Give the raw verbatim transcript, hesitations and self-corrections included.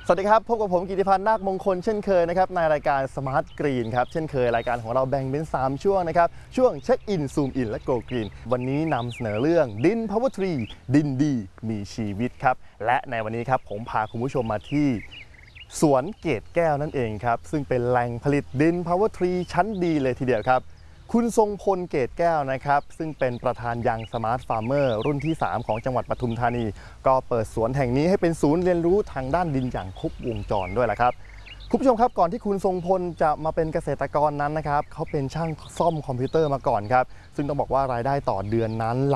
สวัสดีครับพบกับผมกิติพันธ์นาคมงคลเช่นเคยนะครับในรายการ Smart Green ครับเช่นเคยรายการของเราแบ่งเป็นสามช่วงนะครับช่วงเช็คอินซูมอินและ Go Green วันนี้นำเสนอเรื่องดิน Power Tree ดินดีมีชีวิตครับและในวันนี้ครับผมพาคุณผู้ชมมาที่สวนเกตแก้วนั่นเองครับซึ่งเป็นแหล่งผลิตดิน Power Tree ชั้นดีเลยทีเดียวครับคุณทรงพลเกตแก้วนะครับซึ่งเป็นประธานยังสมาร์ทฟาร์มเมอร์รุ่นที่สามของจังหวัดปทุมธานีก็เปิดสวนแห่งนี้ให้เป็นศูนย์เรียนรู้ทางด้านดินอย่างครบวงจรด้วยแหละครับคุณผู้ชมครับก่อนที่คุณทรงพลจะมาเป็นเกษตรกรนั้นนะครับเขาเป็นช่างซ่อมคอมพิวเตอร์มาก่อนครับซึ่งต้องบอกว่ารายได้ต่อเดือนนั้น